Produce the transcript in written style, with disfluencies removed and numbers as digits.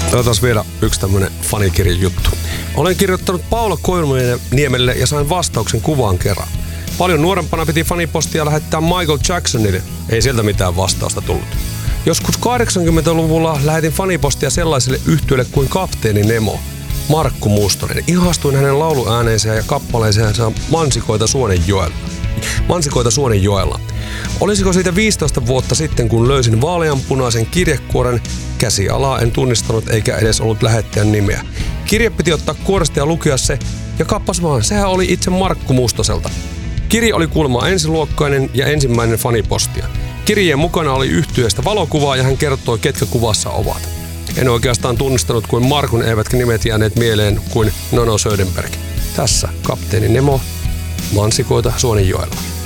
Otetaan vielä yksi tämmönen fanikirjan juttu. Olen kirjoittanut Paula Koivuniemelle ja sain vastauksen kuvaan kerran. Paljon nuorempana piti fanipostia lähettää Michael Jacksonille. Ei sieltä mitään vastausta tullut. Joskus 80-luvulla lähetin fanipostia sellaiselle yhtyeelle kuin Kapteeni Nemo. Markku Mustonen. Ihastuin hänen lauluääneensä ja kappaleeseensa Mansikoita Suonenjoella. Olisiko siitä 15 vuotta sitten, kun löysin vaaleanpunaisen kirjekuoren, käsialaa en tunnistanut eikä edes ollut lähettäjän nimeä. Kirje piti ottaa kuoresta ja lukea se, ja kappas vaan, sehän oli itse Markku Mustoselta. Kirje oli kuulemma ensiluokkainen ja ensimmäinen fanipostia. Kirjeen mukana oli yhtyeestä valokuvaa ja hän kertoi, ketkä kuvassa ovat. En oikeastaan tunnistanut kuin Markun, eivätkä nimet jääneet mieleen kuin Nono Söderberg. Tässä Kapteeni Nemo, Mansikoita Suonenjoella.